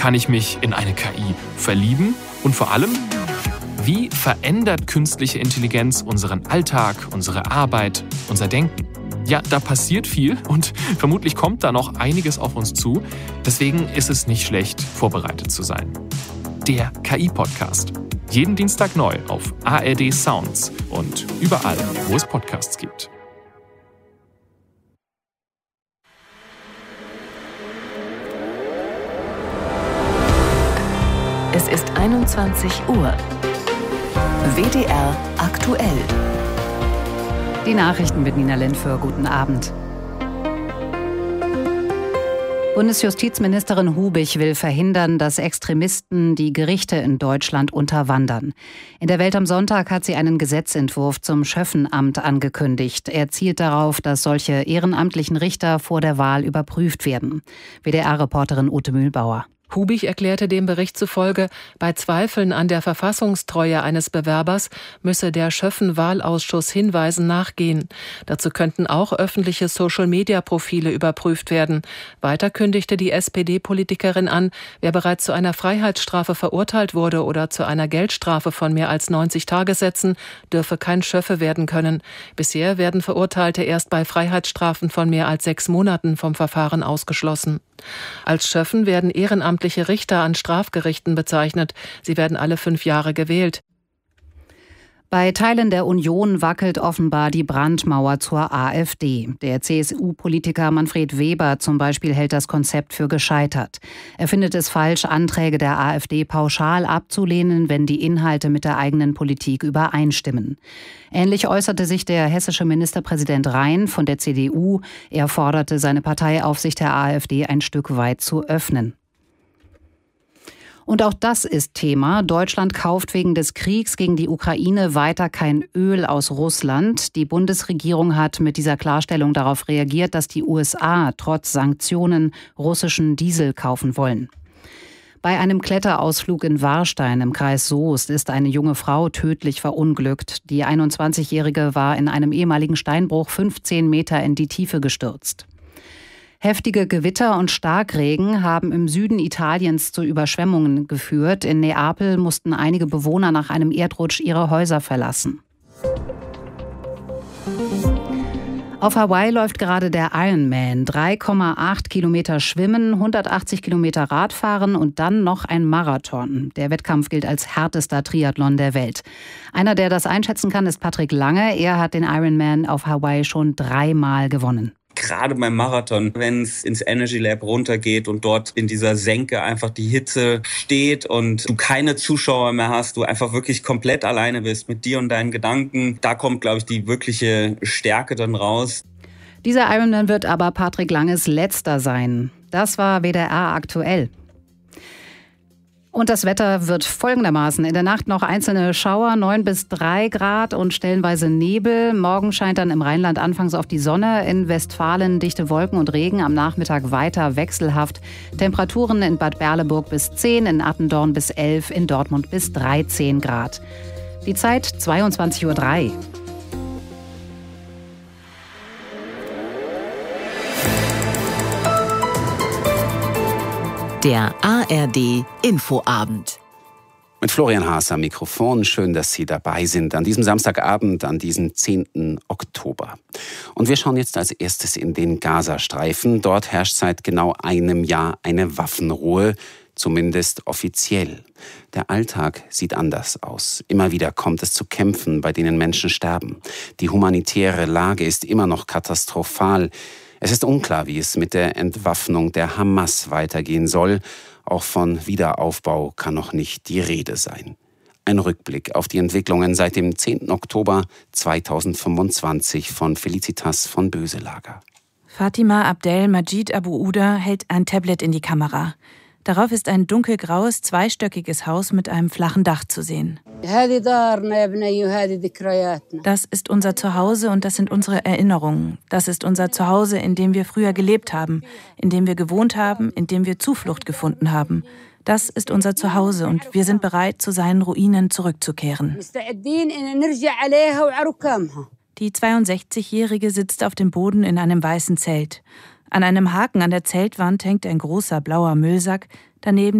kann ich mich in eine KI verlieben? Und vor allem, wie verändert künstliche Intelligenz unseren Alltag, unsere Arbeit, unser Denken? Ja, da passiert viel und vermutlich kommt da noch einiges auf uns zu. Deswegen ist es nicht schlecht, vorbereitet zu sein. Der KI-Podcast. Jeden Dienstag neu auf ARD Sounds und überall, wo es Podcasts gibt. Es ist 21 Uhr. WDR aktuell. Die Nachrichten mit Nina Lindför. Guten Abend. Bundesjustizministerin Hubich will verhindern, dass Extremisten die Gerichte in Deutschland unterwandern. In der Welt am Sonntag hat sie einen Gesetzentwurf zum Schöffenamt angekündigt. Er zielt darauf, dass solche ehrenamtlichen Richter vor der Wahl überprüft werden. WDR-Reporterin Ute Mühlbauer. Hubich erklärte dem Bericht zufolge, bei Zweifeln an der Verfassungstreue eines Bewerbers müsse der Schöffen-Wahlausschuss Hinweisen nachgehen. Dazu könnten auch öffentliche Social-Media-Profile überprüft werden. Weiter kündigte die SPD-Politikerin an, wer bereits zu einer Freiheitsstrafe verurteilt wurde oder zu einer Geldstrafe von mehr als 90 Tagessätzen, dürfe kein Schöffe werden können. Bisher werden Verurteilte erst bei Freiheitsstrafen von mehr als 6 Monaten vom Verfahren ausgeschlossen. Als Schöffen werden ehrenamtliche Richter an Strafgerichten bezeichnet. Sie werden alle 5 Jahre gewählt. Bei Teilen der Union wackelt offenbar die Brandmauer zur AfD. Der CSU-Politiker Manfred Weber zum Beispiel hält das Konzept für gescheitert. Er findet es falsch, Anträge der AfD pauschal abzulehnen, wenn die Inhalte mit der eigenen Politik übereinstimmen. Ähnlich äußerte sich der hessische Ministerpräsident Rhein von der CDU. Er forderte seine Parteiaufsicht der AfD ein Stück weit zu öffnen. Und auch das ist Thema. Deutschland kauft wegen des Kriegs gegen die Ukraine weiter kein Öl aus Russland. Die Bundesregierung hat mit dieser Klarstellung darauf reagiert, dass die USA trotz Sanktionen russischen Diesel kaufen wollen. Bei einem Kletterausflug in Warstein im Kreis Soest ist eine junge Frau tödlich verunglückt. Die 21-Jährige war in einem ehemaligen Steinbruch 15 Meter in die Tiefe gestürzt. Heftige Gewitter und Starkregen haben im Süden Italiens zu Überschwemmungen geführt. In Neapel mussten einige Bewohner nach einem Erdrutsch ihre Häuser verlassen. Auf Hawaii läuft gerade der Ironman. 3,8 Kilometer Schwimmen, 180 Kilometer Radfahren und dann noch ein Marathon. Der Wettkampf gilt als härtester Triathlon der Welt. Einer, der das einschätzen kann, ist Patrick Lange. Er hat den Ironman auf Hawaii schon 3-mal gewonnen. Gerade beim Marathon, wenn es ins Energy Lab runtergeht und dort in dieser Senke einfach die Hitze steht und du keine Zuschauer mehr hast, du einfach wirklich komplett alleine bist mit dir und deinen Gedanken, da kommt, glaube ich, die wirkliche Stärke dann raus. Dieser Ironman wird aber Patrick Langes letzter sein. Das war WDR aktuell. Und das Wetter wird folgendermaßen. In der Nacht noch einzelne Schauer, 9 bis 3 Grad und stellenweise Nebel. Morgen scheint dann im Rheinland anfangs auf die Sonne. In Westfalen dichte Wolken und Regen. Am Nachmittag weiter wechselhaft. Temperaturen in Bad Berleburg bis 10, in Attendorn bis 11, in Dortmund bis 13 Grad. Die Zeit 22:03 Uhr. Der ARD Infoabend. Mit Florian Haas am Mikrofon. Schön, dass Sie dabei sind an diesem Samstagabend, an diesem 10. Oktober. Und wir schauen jetzt als erstes in den Gazastreifen. Dort herrscht seit genau einem Jahr eine Waffenruhe, zumindest offiziell. Der Alltag sieht anders aus. Immer wieder kommt es zu Kämpfen, bei denen Menschen sterben. Die humanitäre Lage ist immer noch katastrophal. Es ist unklar, wie es mit der Entwaffnung der Hamas weitergehen soll. Auch von Wiederaufbau kann noch nicht die Rede sein. Ein Rückblick auf die Entwicklungen seit dem 10. Oktober 2025 von Felicitas von Böselager. Fatima Abdel Majid Abu Uda hält ein Tablet in die Kamera. Darauf ist ein dunkelgraues, zweistöckiges Haus mit einem flachen Dach zu sehen. Das ist unser Zuhause und das sind unsere Erinnerungen. Das ist unser Zuhause, in dem wir früher gelebt haben, in dem wir gewohnt haben, in dem wir Zuflucht gefunden haben. Das ist unser Zuhause und wir sind bereit, zu seinen Ruinen zurückzukehren. Die 62-Jährige sitzt auf dem Boden in einem weißen Zelt. An einem Haken an der Zeltwand hängt ein großer blauer Müllsack, daneben